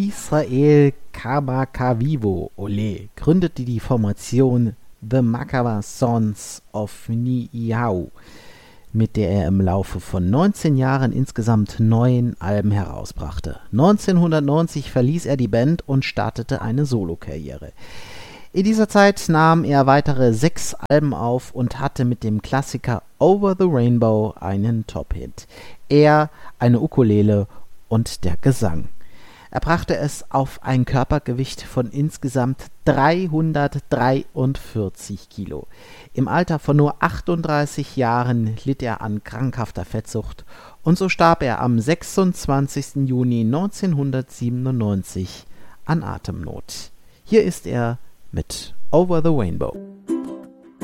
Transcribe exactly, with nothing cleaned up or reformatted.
Israel Kamakawiwo Ole gründete die Formation The Merkava Sons of Ni'iyahu, mit der er im Laufe von neunzehn Jahren insgesamt neun Alben herausbrachte. neunzehnhundertneunzig verließ er die Band und startete eine Solokarriere. In dieser Zeit nahm er weitere sechs Alben auf und hatte mit dem Klassiker Over the Rainbow einen Top-Hit. Er, eine Ukulele und der Gesang. Er brachte es auf ein Körpergewicht von insgesamt dreihundertdreiundvierzig Kilo. Im Alter von nur achtunddreißig Jahren litt er an krankhafter Fettsucht und so starb er am sechsundzwanzigsten Juni neunzehnhundertsiebenundneunzig an Atemnot. Hier ist er mit Over the Rainbow.